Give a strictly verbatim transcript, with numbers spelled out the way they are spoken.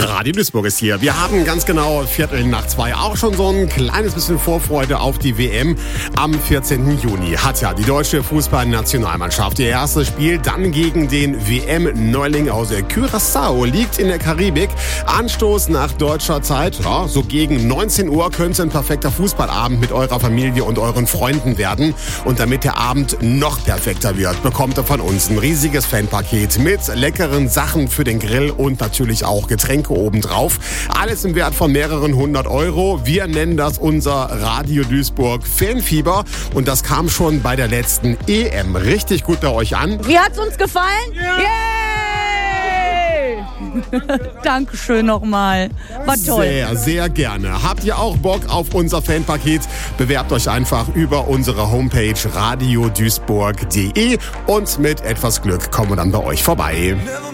Radio Duisburg ist hier. Wir haben ganz genau Viertel nach zwei auch schon so ein kleines bisschen Vorfreude auf die W M. Am vierzehnten Juni hat ja die deutsche Fußballnationalmannschaft ihr erstes Spiel dann gegen den W M-Neuling aus Curaçao, liegt in der Karibik. Anstoß nach deutscher Zeit, ja, so gegen neunzehn Uhr könnte ein perfekter Fußballabend mit eurer Familie und euren Freunden werden. Und damit der Abend noch perfekter wird, bekommt ihr von uns ein riesiges Fanpaket mit leckeren Sachen für den Grill und natürlich auch Getränke obendrauf. Alles im Wert von mehreren hundert Euro. Wir nennen das unser Radio Duisburg Fanfieber und das kam schon bei der letzten E M richtig gut bei euch an. Wie hat's uns gefallen? Ja. Yay! Dankeschön nochmal. War toll. Sehr, sehr gerne. Habt ihr auch Bock auf unser Fanpaket? Bewerbt euch einfach über unsere Homepage radio duisburg punkt de und mit etwas Glück kommen wir dann bei euch vorbei.